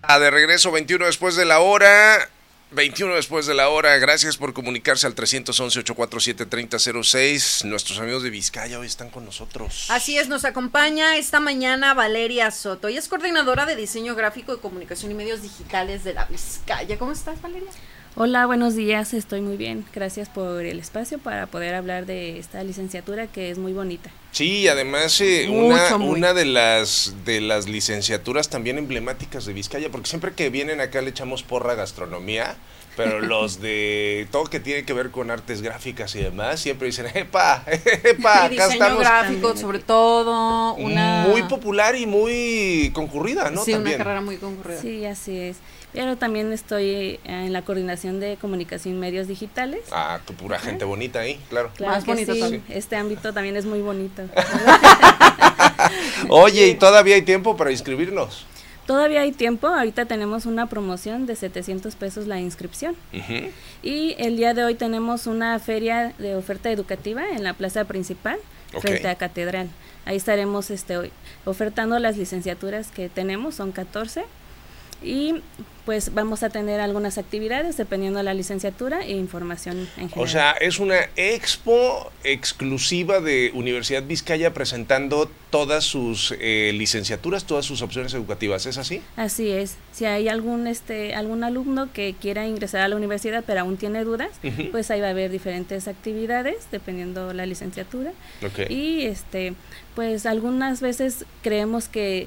De regreso, 21 después de la hora. 21 después de la hora. Gracias por comunicarse al 311-847-3006. Nuestros amigos de Vizcaya hoy están con nosotros. Así es, nos acompaña esta mañana Valeria Soto. Ella es coordinadora de diseño gráfico, de comunicación y medios digitales de la Vizcaya. ¿Cómo estás, Valeria? Hola, buenos días, estoy muy bien. Gracias por el espacio para poder hablar de esta licenciatura que es muy bonita. Sí, además una de las licenciaturas también emblemáticas de Vizcaya, porque siempre que vienen acá le echamos porra a gastronomía, pero los de todo que tiene que ver con artes gráficas y demás siempre dicen, ¡epa! Acá diseño estamos. Gráfico, sobre todo, muy popular y muy concurrida, ¿no? Sí, también. Una carrera muy concurrida. Sí, así es. Pero también estoy en la coordinación de comunicación y medios digitales. Qué pura gente bonita ahí, claro. Más bonito sí, también. Este ámbito también es muy bonito. Oye, ¿y todavía hay tiempo para inscribirnos? Todavía hay tiempo, ahorita tenemos una promoción de 700 pesos la inscripción. Uh-huh. Y el día de hoy tenemos una feria de oferta educativa en la plaza principal, frente a Catedral. Ahí estaremos hoy ofertando las licenciaturas que tenemos, son 14. Y pues vamos a tener algunas actividades dependiendo de la licenciatura e información en general. O sea, es una expo exclusiva de Universidad Vizcaya presentando todas sus licenciaturas, todas sus opciones educativas, ¿es así? Así es. Si hay algún alumno que quiera ingresar a la universidad pero aún tiene dudas, uh-huh, pues ahí va a haber diferentes actividades dependiendo de la licenciatura. Okay. Y pues algunas veces creemos que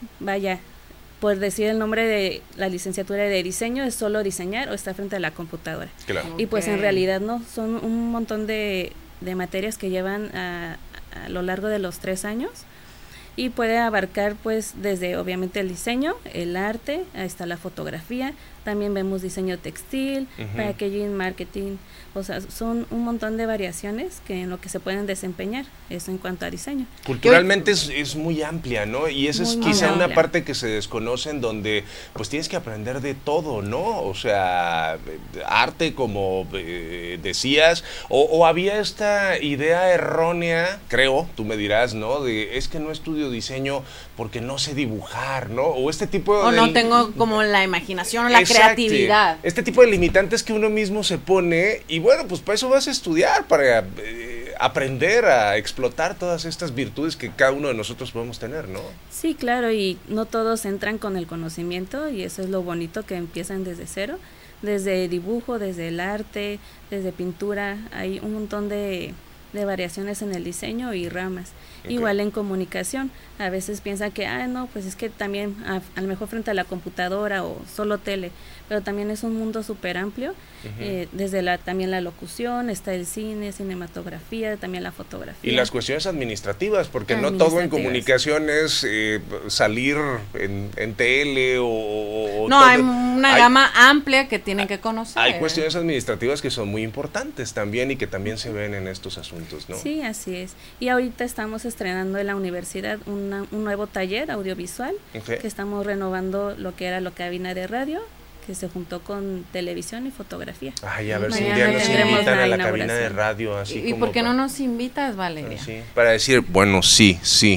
por decir el nombre de la licenciatura de diseño, es solo diseñar o estar frente a la computadora. Claro. Y pues en realidad no, son un montón de materias que llevan a lo largo de los 3 años y puede abarcar pues desde obviamente el diseño, el arte, hasta la fotografía. También vemos diseño textil, uh-huh, packaging, marketing, o sea, son un montón de variaciones en lo que se pueden desempeñar, eso en cuanto a diseño. Culturalmente es muy amplia, ¿no? Y esa es quizá una parte que se desconoce, en donde pues tienes que aprender de todo, ¿no? O sea, arte, como decías, o había esta idea errónea, creo, tú me dirás, ¿no? De es que no estudio diseño porque no sé dibujar, ¿no? O este tipo de... no tengo como la imaginación o la creatividad. Este tipo de limitantes que uno mismo se pone, y bueno, pues para eso vas a estudiar, para aprender a explotar todas estas virtudes que cada uno de nosotros podemos tener, ¿no? Sí, claro, y no todos entran con el conocimiento, y eso es lo bonito, que empiezan desde cero, desde dibujo, desde el arte, desde pintura, hay un montón de variaciones en el diseño y ramas. Okay. Igual en comunicación, a veces piensan que, no, pues es que también a lo mejor frente a la computadora o solo tele, pero también es un mundo súper amplio, uh-huh, desde también la locución, está el cine, cinematografía, también la fotografía. Y las cuestiones administrativas, porque no todo en comunicación es salir en tele o no, hay una gama amplia que tienen que conocer. Hay cuestiones administrativas que son muy importantes también y que también se ven en estos asuntos, ¿no? Sí, así es. Y ahorita estamos estrenando en la universidad un nuevo taller audiovisual, okay, que estamos renovando lo que era la cabina de radio, que se juntó con televisión y fotografía. Ay, a ver si un día nos invitan a la cabina de radio. Así ¿Y por qué no nos invitas, Valeria? Sí, para decir, bueno, sí.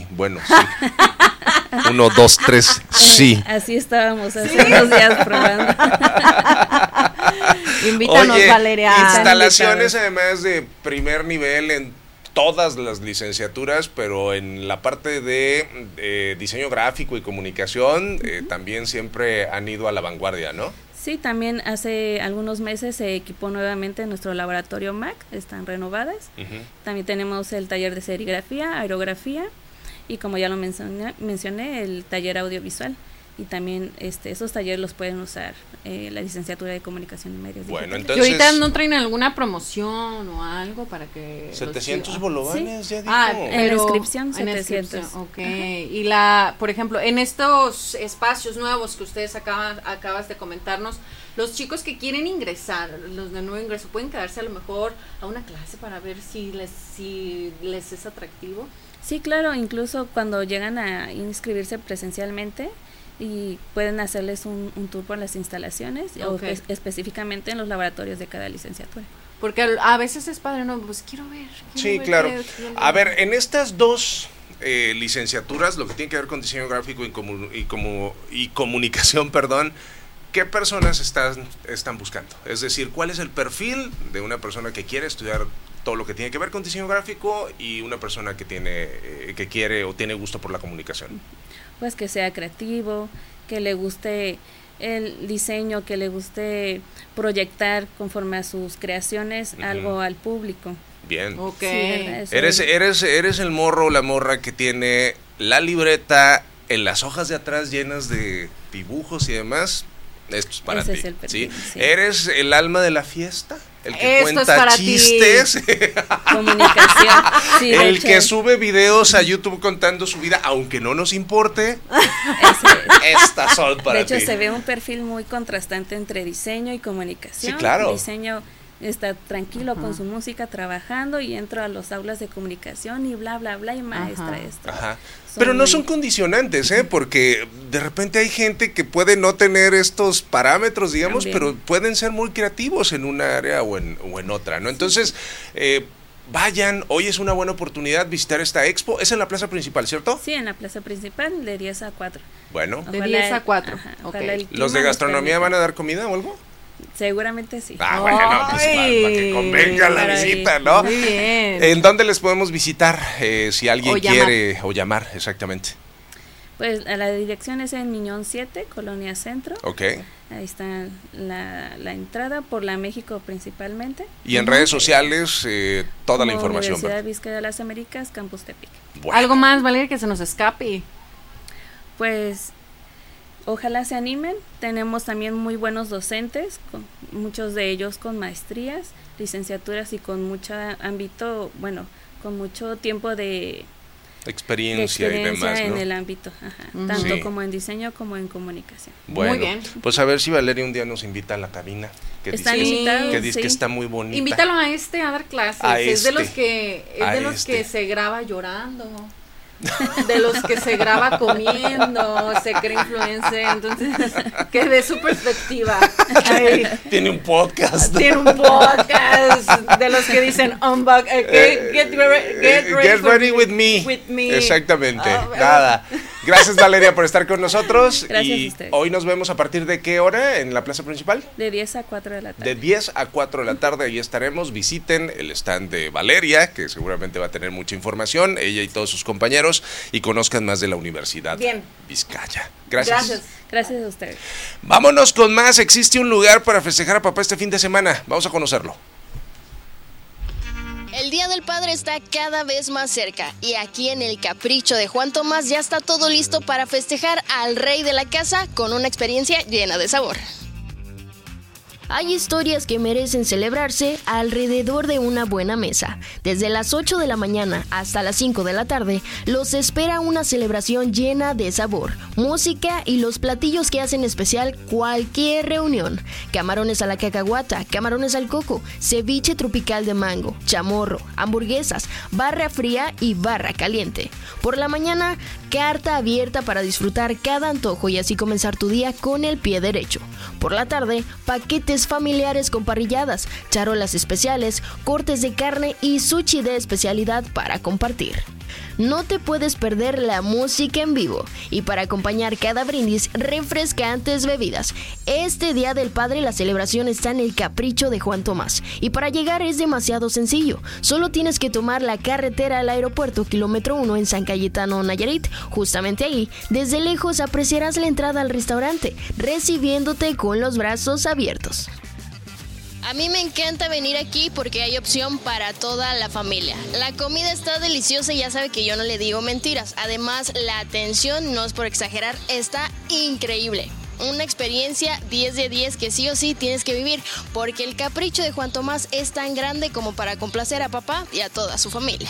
1, 2, 3, sí. Así estábamos hace unos días probando. Invítanos, oye, Valeria. Instalaciones además de primer nivel en todas las licenciaturas, pero en la parte de diseño gráfico y comunicación, uh-huh, también siempre han ido a la vanguardia, ¿no? Sí, también hace algunos meses se equipó nuevamente nuestro laboratorio MAC, están renovadas. Uh-huh. También tenemos el taller de serigrafía, aerografía y, como ya lo mencioné, el taller audiovisual. Y también esos talleres los pueden usar la licenciatura de comunicación y medios digitales. Entonces, ¿y ahorita no traen alguna promoción o algo para que 700 bolovanes? ¿Sí? Ya dijo. En la inscripción 700. Ok. Y por ejemplo, en estos espacios nuevos que ustedes acabas de comentarnos, los chicos que quieren ingresar, los de nuevo ingreso, pueden quedarse a lo mejor a una clase para ver si les es atractivo. Sí, claro, incluso cuando llegan a inscribirse presencialmente, y pueden hacerles un tour por las instalaciones, okay, o específicamente en los laboratorios de cada licenciatura. Porque a veces es padre, no, pues quiero ver. Sí, claro. A ver, en estas dos licenciaturas, lo que tiene que ver con diseño gráfico y comunicación, perdón, ¿qué personas están buscando? Es decir, ¿cuál es el perfil de una persona que quiere estudiar todo lo que tiene que ver con diseño gráfico y una persona que quiere o tiene gusto por la comunicación? Pues que sea creativo, que le guste el diseño, que le guste proyectar conforme a sus creaciones algo al público. Bien. Okay. Sí, eres el morro o la morra que tiene la libreta en las hojas de atrás llenas de dibujos y demás. Esto es para Ese ti. es el perfil, ¿Sí? sí. ¿Eres el alma de la fiesta? El que Esto cuenta es para chistes. Comunicación. Sí, de El hecho, que sube videos a YouTube contando su vida, aunque no nos importe. Estas son para ti. de hecho, se ve un perfil muy contrastante entre diseño y comunicación. Sí, claro. Diseño está tranquilo con su música trabajando y entro a los aulas de comunicación y bla, bla, bla, y maestra esto. Ajá. Pero no son condicionantes, porque de repente hay gente que puede no tener estos parámetros, digamos, También. pero pueden ser muy creativos en una área o en otra, ¿no? Entonces, vayan, hoy es una buena oportunidad visitar esta expo. Es en la plaza principal, ¿cierto? Sí, en la plaza principal de 10 a 4. Bueno. De 10 a 4. Ajá, Ok. ojalá el ¿Los clima de nos gastronomía permita. van a dar comida o algo? Seguramente sí. Ah, bueno, pues para que convenga la Para visita, ir. ¿no? Muy bien. ¿En dónde les podemos visitar si alguien O llamar. quiere o llamar? Exactamente. Pues la dirección es en Miñón 7, Colonia Centro. Ok. Ahí está la entrada por la México principalmente. Y en redes sociales, toda la Como información. Universidad ¿verdad? Vizcaya de las Américas, Campus Tepic. Bueno. Algo más, Valeria, que se nos escape. Pues ojalá se animen. Tenemos también muy buenos docentes, muchos de ellos con maestrías, licenciaturas y con mucho ámbito, con mucho tiempo de Experiencia y demás, en ¿no? el ámbito, tanto Sí. como en diseño como en comunicación. Bueno, Muy bien. pues a ver si Valeria un día nos invita a la cabina. Que Están dice, invitados, que dice que sí. está muy bonita. Invítalo a dar clases. A Es de los este. que se graba llorando. De los que se graba comiendo, se cree influencer, entonces que de su perspectiva. Ay, Tiene un podcast. tiene un podcast de los que dicen get ready with me. Exactamente. Nada. Gracias, Valeria, por estar con nosotros. Gracias y a ustedes. hoy nos vemos a partir de qué hora en la plaza principal. De 10 a 4 de la tarde. De 10 a 4 de la tarde, ahí estaremos. Visiten el stand de Valeria, que seguramente va a tener mucha información, ella y todos sus compañeros, y conozcan más de la Universidad Bien. Vizcaya. Gracias. Gracias a ustedes. Vámonos con más. Existe un lugar para festejar a papá este fin de semana. Vamos a conocerlo. El Día del Padre está cada vez más cerca y aquí en el Capricho de Juan Tomás ya está todo listo para festejar al rey de la casa con una experiencia llena de sabor. Hay historias que merecen celebrarse alrededor de una buena mesa. Desde las 8 de la mañana hasta las 5 de la tarde, los espera una celebración llena de sabor, música y los platillos que hacen especial cualquier reunión. Camarones a la cacahuata, camarones al coco, ceviche tropical de mango, chamorro, hamburguesas, barra fría y barra caliente. Por la mañana, carta abierta para disfrutar cada antojo y así comenzar tu día con el pie derecho. Por la tarde, paquetes familiares con parrilladas, charolas especiales, cortes de carne y sushi de especialidad para compartir. No te puedes perder la música en vivo y para acompañar cada brindis, refrescantes bebidas. Este Día del Padre la celebración está en el Capricho de Juan Tomás y para llegar es demasiado sencillo. Solo tienes que tomar la carretera al aeropuerto kilómetro 1 en San Cayetano, Nayarit. Justamente ahí, desde lejos apreciarás la entrada al restaurante, recibiéndote con los brazos abiertos. A mí me encanta venir aquí porque hay opción para toda la familia. La comida está deliciosa y ya sabe que yo no le digo mentiras. Además, la atención, no es por exagerar, está increíble. Una experiencia 10 de 10 que sí o sí tienes que vivir porque el Capricho de Juan Tomás es tan grande como para complacer a papá y a toda su familia.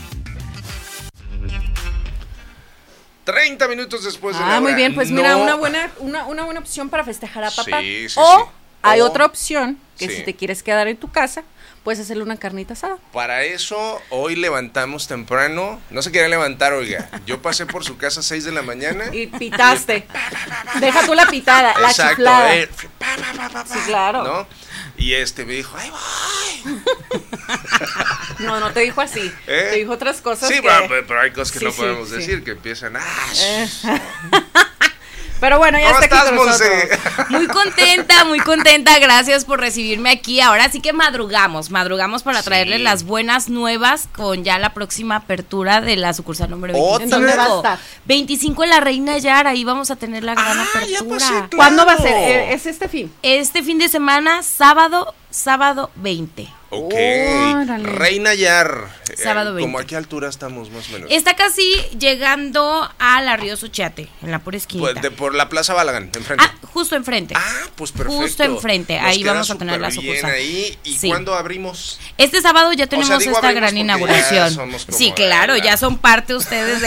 30 minutos después de la hora. muy bien, pues mira, No. una buena opción para festejar a papá. Sí, sí, o sí. hay O- otra opción que sí. si te quieres quedar en tu casa, puedes hacerle una carnita asada. Para eso, hoy levantamos temprano. No se quería levantar, oiga. Yo pasé por su casa a 6 de la mañana. Y pitaste. Deja tú la pitada, la Exacto, chiflada. pa, Sí, claro. ¿no? Y me dijo, ¡ay, voy! No te dijo así. Te dijo otras cosas. Sí, pero hay cosas que no podemos decir, que empiezan. Pero bueno, ya está aquí con nosotros. Muy contenta, gracias por recibirme aquí. Ahora sí que madrugamos para traerles las buenas nuevas con ya la próxima apertura de la sucursal número 25. ¿En dónde va a estar? 25 en la Reina Yara, ahí vamos a tener la gran apertura. Ya pasé, claro. ¿Cuándo va a ser? ¿Es este fin? Este fin de semana, sábado 20. Ok, Reina Yar. Sábado 20. ¿Cómo a qué altura estamos más o menos? Está casi llegando a la Río Suchiate, en la pura esquina. Pues por la Plaza Balagán, enfrente. Justo enfrente. Pues perfecto. Justo enfrente, ahí vamos a tener la sucursal. Ahí. ¿Y cuándo abrimos? Este sábado ya tenemos esta gran inauguración. Sí, claro, ya son parte ustedes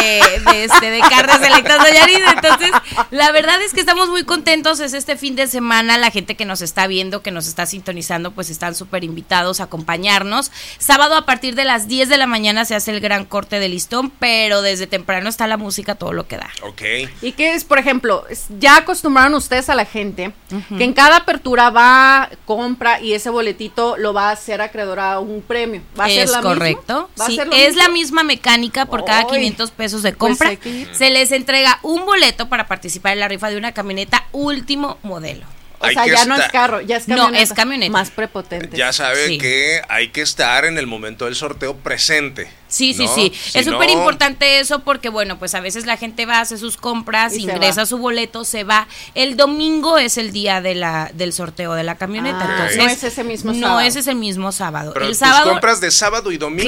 de Carnes Selectas Nayarit. Entonces, la verdad es que estamos muy contentos. Es este fin de semana, la gente que nos está viendo, que nos está sintonizando, pues están súper invitados a acompañarnos. Sábado a partir de las 10 de la mañana se hace el gran corte de listón, pero desde temprano está la música, todo lo que da. Ok. ¿Y qué es, por ejemplo, ya acostumbraron ustedes a la gente que en cada apertura va, compra y ese boletito lo va a hacer acreedor a un premio? ¿Va a ser la correcto. misma? Sí, es la misma mecánica por cada 500 pesos de compra. Pues se les entrega un boleto para participar en la rifa de una camioneta último modelo. O sea, ya no es carro, ya es camioneta. No, es camioneta. Más prepotente. Ya sabe que hay que estar en el momento del sorteo presente. Sí. Es súper importante eso porque, bueno, pues a veces la gente va, hace sus compras, ingresa su boleto, se va. El domingo es el día del sorteo de la camioneta. Entonces, no es ese mismo sábado. No es ese mismo sábado. Pero el sábado, tus compras de sábado y domingo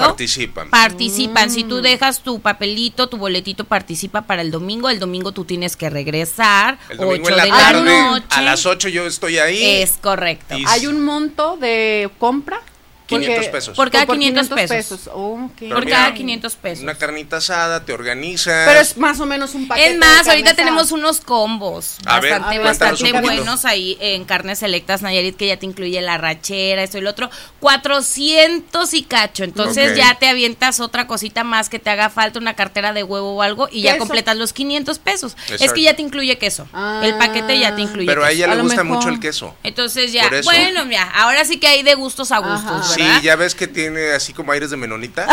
participan. Si tú dejas tu papelito, tu boletito participa para el domingo. El domingo tú tienes que regresar. El domingo 8 en la de tarde, la noche. a las 8 yo estoy ahí. Es correcto. ¿Hay un monto de compra? 500 pesos. Por cada 500 pesos. Okay. Por cada 500 pesos. Una carnita asada, te organizas. Pero es más o menos un paquete. Es más, ahorita tenemos unos combos bastante un buenos ahí en Carnes Selectas Nayarit, que ya te incluye la rachera, esto y lo otro. 400 y cacho. Entonces ya te avientas otra cosita más que te haga falta, una cartera de huevo o algo, y ya completas los 500 pesos. Exacto. Es que ya te incluye queso. El paquete ya te incluye Pero queso. a ella le gusta mucho el queso. Entonces ya, bueno, ya, ahora sí que hay de gustos a gustos, ¿verdad? Sí, ya ves que tiene así como aires de menonita.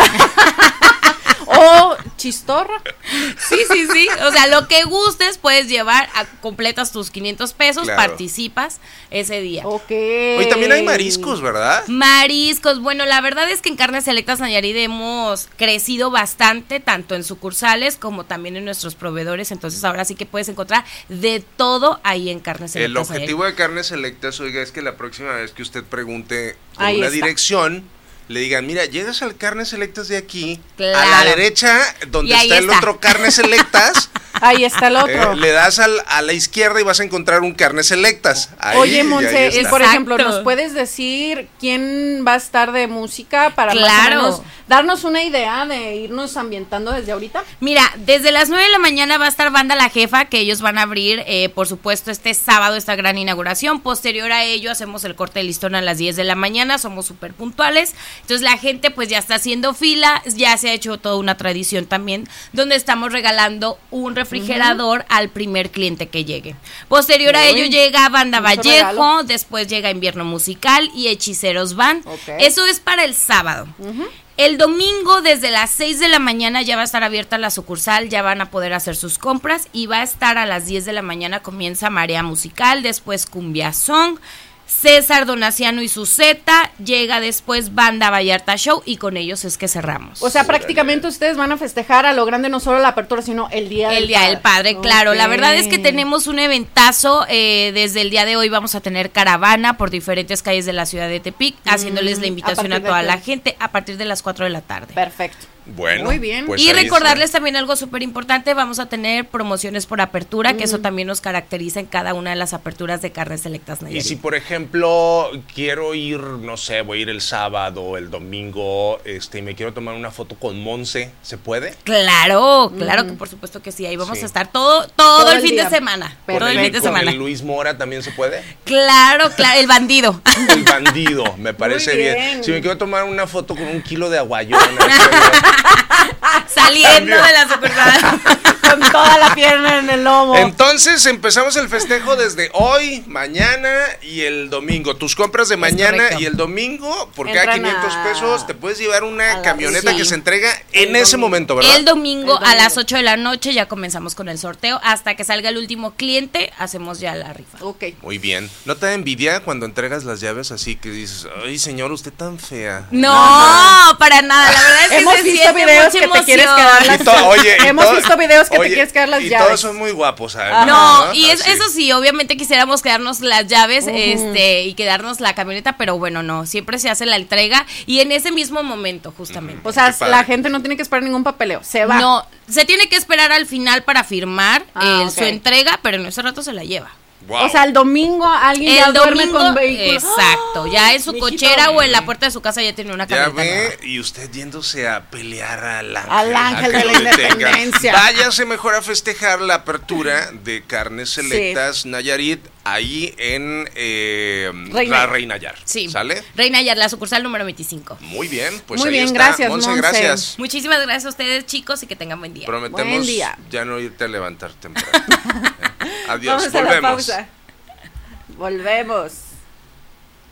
O chistorra. Sí. O sea, lo que gustes puedes llevar, completas tus 500 pesos, participas ese día. Ok. Hoy también hay mariscos, ¿verdad? Mariscos. Bueno, la verdad es que en Carnes Selectas Nayarit hemos crecido bastante, tanto en sucursales como también en nuestros proveedores. Entonces, ahora sí que puedes encontrar de todo ahí en Carnes Selectas El objetivo de Carnes Selectas, oiga, es que la próxima vez que usted pregunte por ahí una está. Dirección, le digan, mira, llegas al Carnes Selectas de aquí, claro, a la derecha, donde está el otro Carnes Selectas. Ahí está el otro. Le das a la izquierda y vas a encontrar un Carnes Selectas. Ahí, oye, Monse, por ejemplo, Exacto. ¿nos puedes decir quién va a estar de música para Claro. más o menos darnos una idea de irnos ambientando desde ahorita? Mira, desde las 9 de la mañana va a estar Banda La Jefa, que ellos van a abrir, por supuesto, este sábado, esta gran inauguración. Posterior a ello, hacemos el corte de listón a las 10 de la mañana, somos súper puntuales. Entonces la gente pues ya está haciendo fila, ya se ha hecho toda una tradición también, donde estamos regalando un refrigerador al primer cliente que llegue. Posterior a ello llega Banda Vallejo, regalo. Después llega Invierno Musical y Hechiceros Van. Eso es para el sábado. El domingo desde las 6 de la mañana ya va a estar abierta la sucursal, ya van a poder hacer sus compras y va a estar a las 10 de la mañana, comienza Marea Musical, después Cumbia Song, César Donaciano y su Z, llega después Banda Vallarta Show y con ellos es que cerramos. O sea, prácticamente ustedes van a festejar a lo grande no solo la apertura, sino el Día del Padre. Claro. La verdad es que tenemos un eventazo, desde el día de hoy vamos a tener caravana por diferentes calles de la ciudad de Tepic, haciéndoles la invitación a toda la gente a partir de las 4 de la tarde. Perfecto. Bueno, muy bien. Pues y recordarles también algo súper importante, vamos a tener promociones por apertura, que eso también nos caracteriza en cada una de las aperturas de Carnes Selectas Nayarit. Y si por ejemplo quiero ir, no sé, voy a ir el sábado, el domingo, y me quiero tomar una foto con Monse, ¿se puede? Claro que por supuesto que sí, ahí vamos a estar todo el fin de semana. Todo el fin de semana. ¿Con el Luis Mora también se puede? Claro, el bandido. El bandido, me parece bien. Si me quiero tomar una foto con 1 kilo de aguayón. Saliendo de la sucursal. con toda la pierna en el lomo. Entonces empezamos el festejo desde hoy, mañana y el domingo. Tus compras de mañana y el domingo, por cada 500 pesos te puedes llevar una camioneta que se entrega en ese momento, ¿verdad? El domingo a las 8 de la noche ya comenzamos con el sorteo. Hasta que salga el último cliente, hacemos ya la rifa. Ok. Muy bien. ¿No te da envidia cuando entregas las llaves así que dices, ay, señor, usted tan fea? No, para nada. La verdad es que hemos visto videos que te quieres quedar las llaves. Hemos visto videos que te quieres quedar las llaves. Y todos son muy guapos, ¿sabes? No, y eso sí, obviamente quisiéramos quedarnos las llaves, y quedarnos la camioneta, pero bueno, no, siempre se hace la entrega y en ese mismo momento, justamente. O sea, la gente no tiene que esperar ningún papeleo, se va. No, se tiene que esperar al final para firmar su entrega, pero en ese rato se la lleva. Wow. O sea, el domingo alguien ya duerme con vehículo. Exacto, ya en su cochera o en la puerta de su casa ya tiene una camioneta. Ya ve, y usted yéndose a pelear al ángel de la independencia. Váyase mejor a festejar la apertura de Carnes Selectas Nayarit ahí en la Reina Yar. Sí. ¿Sale? Reina Yar, la sucursal número 25. Muy bien, pues muy ahí bien, está. Gracias, Monse, gracias. Muchísimas gracias a ustedes, chicos, y que tengan buen día. Prometemos ya no irte a levantar temprano. Adiós, Vamos a la pausa. Volvemos.